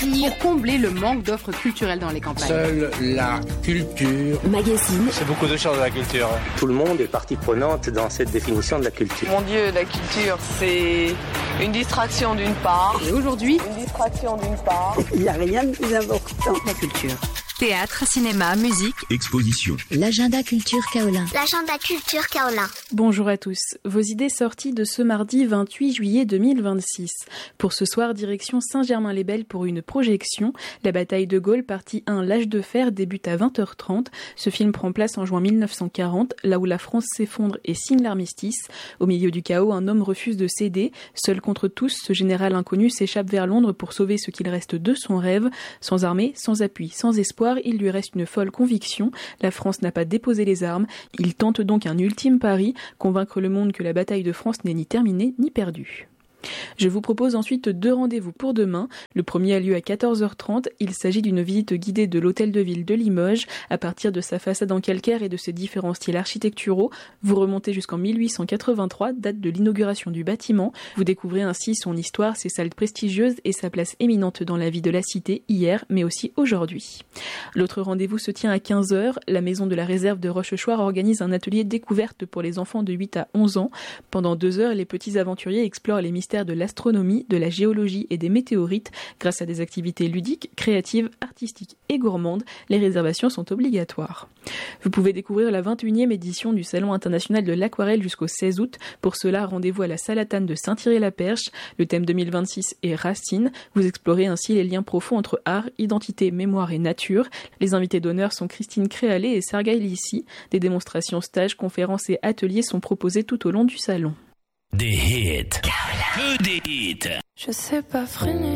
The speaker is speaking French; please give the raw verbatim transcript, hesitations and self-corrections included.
pour combler le manque d'offres culturelles dans les campagnes. Seule la culture. Magazine. C'est beaucoup de choses de la culture. Tout le monde est partie prenante dans cette définition de la culture. Mon Dieu, la culture, c'est une distraction d'une part. Et aujourd'hui, une distraction d'une part. Il n'y a rien de plus important. La culture. Théâtre, cinéma, musique, exposition. L'agenda culture Kaolin. L'agenda culture Kaolin. Bonjour à tous. Vos idées sorties de ce mardi vingt-huit juillet deux mille vingt-six. Pour ce soir, direction Saint-Germain-les-Belles pour une projection. La bataille de Gaulle, partie un, l'âge de fer, débute à vingt heures trente. Ce film prend place en juin mille neuf cent quarante, là où la France s'effondre et signe l'armistice. Au milieu du chaos, un homme refuse de céder. Seul contre tous, ce général inconnu s'échappe vers Londres pour sauver ce qu'il reste de son rêve. Sans armée, sans appui, sans espoir, il lui reste une folle conviction. La France n'a pas déposé les armes. Il tente donc un ultime pari, convaincre le monde que la bataille de France n'est ni terminée ni perdue. Je vous propose ensuite deux rendez-vous pour demain. Le premier a lieu à quatorze heures trente. Il s'agit d'une visite guidée de l'hôtel de ville de Limoges. À partir de sa façade en calcaire et de ses différents styles architecturaux, vous remontez jusqu'en mille huit cent quatre-vingt-trois, date de l'inauguration du bâtiment. Vous découvrez ainsi son histoire, ses salles prestigieuses et sa place éminente dans la vie de la cité hier, mais aussi aujourd'hui. L'autre rendez-vous se tient à quinze heures. La maison de la réserve de Rochechouart organise un atelier découverte pour les enfants de huit à onze ans. Pendant deux heures, les petits aventuriers explorent les mystères de l'astronomie, de la géologie et des météorites grâce à des activités ludiques, créatives, artistiques et gourmandes. Les réservations sont obligatoires. Vous pouvez découvrir la vingt et unième édition du Salon international de l'aquarelle jusqu'au seize août. Pour cela, rendez-vous à la Salatane de Saint-Thierry-la-Perche. Le thème deux mille vingt-six est Racines. Vous explorez ainsi les liens profonds entre art, identité, mémoire et nature. Les invités d'honneur sont Christine Créalet et Sergueï Lissi. Des démonstrations, stages, conférences et ateliers sont proposés tout au long du salon. Des hits. Que des hits. Je sais pas freiner.